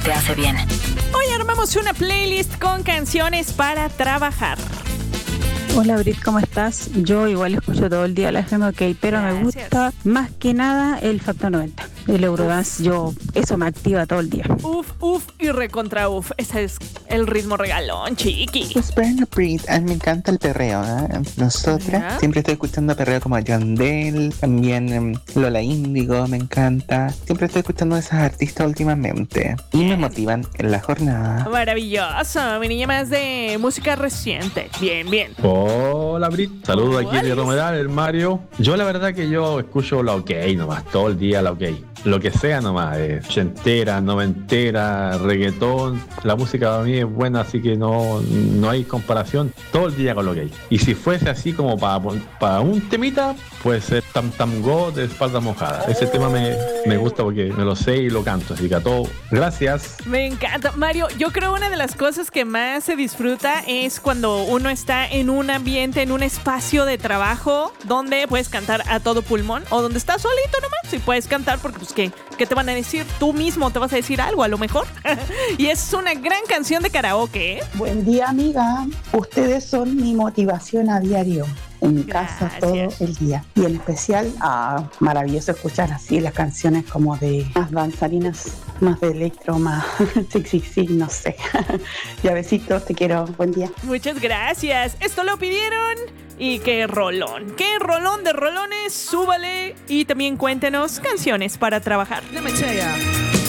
te hace bien. Hoy armamos una playlist con canciones para trabajar. Hola Brit, ¿cómo estás? Yo igual escucho todo el día la FM OK, pero Gracias. me gusta más que nada el Factor 90, el Eurodance. Eso me activa todo el día. Uf y recontra uf. Ese es el ritmo regalón, chiqui. Pues bueno, Brit, a mí me encanta el perreo, ¿eh? Nosotras ¿Ya? siempre estoy escuchando perreo como Yandel, también Lola Índigo, me encanta. Siempre estoy escuchando a esas artistas últimamente y me motivan en la jornada. Maravilloso, mi niña más de música reciente. Bien. Hola Brit, saludos aquí de Romedal, el Mario. Yo la verdad que yo escucho la OK nomás, todo el día la OK. Lo que sea nomás, ochentera, noventera, reggaetón. La música para mí es buena, así que no hay comparación. Todo el día con lo OK. Y si fuese así como para un temita, puede ser Tam Tam Go de Espalda Mojada. Ese tema me gusta porque me lo sé y lo canto, así que a todo. Gracias. Me encanta. Mario, yo creo una de las cosas que más se disfruta es cuando uno está en un ambiente, en un espacio de trabajo donde puedes cantar a todo pulmón o donde estás solito nomás y puedes cantar porque pues ¿qué te van a decir? Tú mismo te vas a decir algo a lo mejor. Y es una gran canción de karaoke, ¿eh? Buen día, amiga. Ustedes son mi motivación a diario. En mi casa todo el día. Y en especial, maravilloso escuchar así las canciones como de más danzarinas, más de electro, más sí, no sé. Ya besitos, te quiero. Buen día. Muchas gracias. Esto lo pidieron. Y qué rolón de rolones. Súbale. Y también cuéntenos canciones para trabajar. Let me tell ya.